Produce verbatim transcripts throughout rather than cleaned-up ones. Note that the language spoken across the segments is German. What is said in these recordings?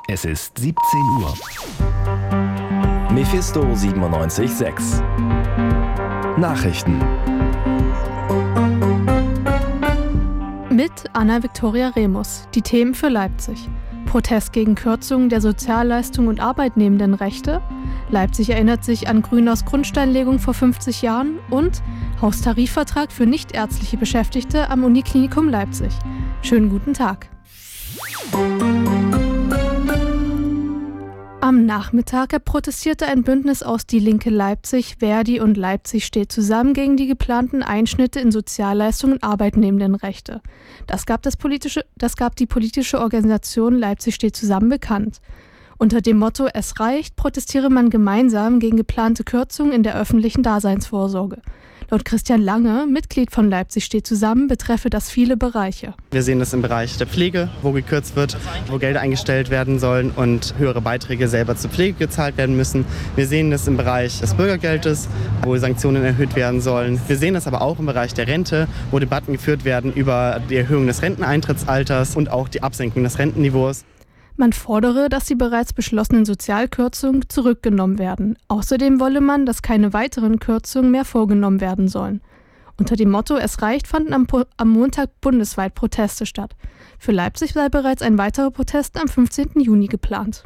Es ist siebzehn Uhr. Mephisto siebenundneunzig Komma sechs. Nachrichten. Mit Anna-Viktoria Remus. Die Themen für Leipzig. Protest gegen Kürzungen der Sozialleistungen und Arbeitnehmendenrechte. Leipzig erinnert sich an Grünaus Grundsteinlegung vor fünfzig Jahren. Und Haustarifvertrag für nichtärztliche Beschäftigte am Uniklinikum Leipzig. Schönen guten Tag. Am Nachmittag protestierte ein Bündnis aus Die Linke Leipzig, Verdi und Leipzig steht zusammen gegen die geplanten Einschnitte in Sozialleistungen und Arbeitnehmendenrechte. Das gab, das, politische, das gab die politische Organisation Leipzig steht zusammen bekannt. Unter dem Motto „Es reicht“ protestiere man gemeinsam gegen geplante Kürzungen in der öffentlichen Daseinsvorsorge. Laut Christian Lange, Mitglied von Leipzig steht zusammen, betreffe das viele Bereiche. Wir sehen das im Bereich der Pflege, wo gekürzt wird, wo Gelder eingestellt werden sollen und höhere Beiträge selber zur Pflege gezahlt werden müssen. Wir sehen das im Bereich des Bürgergeldes, wo Sanktionen erhöht werden sollen. Wir sehen das aber auch im Bereich der Rente, wo Debatten geführt werden über die Erhöhung des Renteneintrittsalters und auch die Absenkung des Rentenniveaus. Man fordere, dass die bereits beschlossenen Sozialkürzungen zurückgenommen werden. Außerdem wolle man, dass keine weiteren Kürzungen mehr vorgenommen werden sollen. Unter dem Motto „Es reicht“ fanden am, po- am Montag bundesweit Proteste statt. Für Leipzig sei bereits ein weiterer Protest am fünfzehnten Juni geplant.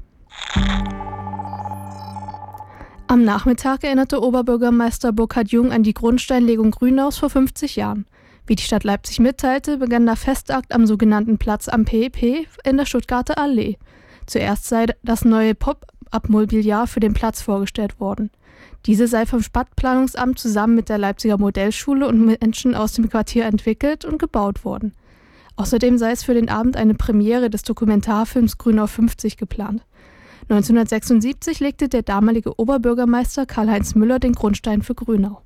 Am Nachmittag erinnerte Oberbürgermeister Burkhard Jung an die Grundsteinlegung Grünaus vor fünfzig Jahren. Wie die Stadt Leipzig mitteilte, begann der Festakt am sogenannten Platz am P E P in der Stuttgarter Allee. Zuerst sei das neue Pop-up-Mobiliar für den Platz vorgestellt worden. Diese sei vom Stadtplanungsamt zusammen mit der Leipziger Modellschule und Menschen aus dem Quartier entwickelt und gebaut worden. Außerdem sei es für den Abend eine Premiere des Dokumentarfilms Grünau fünfzig geplant. neunzehnhundertsechsundsiebzig legte der damalige Oberbürgermeister Karl-Heinz Müller den Grundstein für Grünau.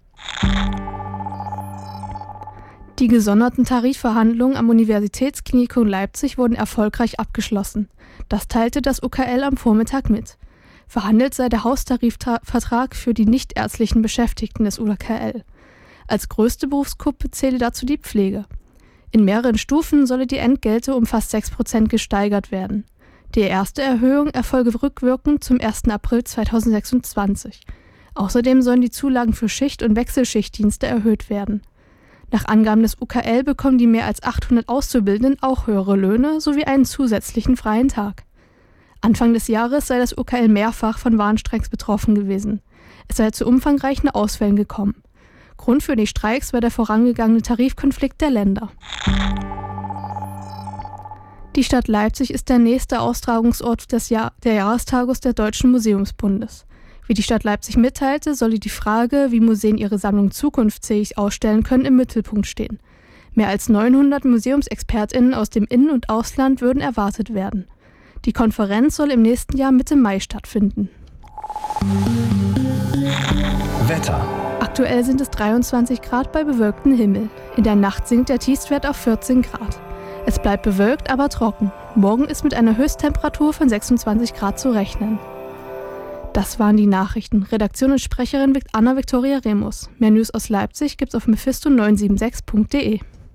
Die gesonderten Tarifverhandlungen am Universitätsklinikum Leipzig wurden erfolgreich abgeschlossen. Das teilte das U K L am Vormittag mit. Verhandelt sei der Haustarifvertrag für die nichtärztlichen Beschäftigten des U K L. Als größte Berufsgruppe zähle dazu die Pflege. In mehreren Stufen solle die Entgelte um fast sechs Prozent gesteigert werden. Die erste Erhöhung erfolge rückwirkend zum ersten April zweitausendsechsundzwanzig. Außerdem sollen die Zulagen für Schicht- und Wechselschichtdienste erhöht werden. Nach Angaben des U K L bekommen die mehr als achthundert Auszubildenden auch höhere Löhne sowie einen zusätzlichen freien Tag. Anfang des Jahres sei das U K L mehrfach von Warnstreiks betroffen gewesen. Es sei zu umfangreichen Ausfällen gekommen. Grund für die Streiks war der vorangegangene Tarifkonflikt der Länder. Die Stadt Leipzig ist der nächste Austragungsort des Jahr- der Jahrestagus der Deutschen Museumsbundes. Wie die Stadt Leipzig mitteilte, solle die Frage, wie Museen ihre Sammlung zukunftsfähig ausstellen können, im Mittelpunkt stehen. Mehr als neunhundert MuseumsexpertInnen aus dem In- und Ausland würden erwartet werden. Die Konferenz soll im nächsten Jahr Mitte Mai stattfinden. Wetter. Aktuell sind es dreiundzwanzig Grad bei bewölktem Himmel. In der Nacht sinkt der Tiefstwert auf vierzehn Grad. Es bleibt bewölkt, aber trocken. Morgen ist mit einer Höchsttemperatur von sechsundzwanzig Grad zu rechnen. Das waren die Nachrichten. Redaktion und Sprecherin Anna-Viktoria Remus. Mehr News aus Leipzig gibt's auf mephisto neun sieben sechs punkt de.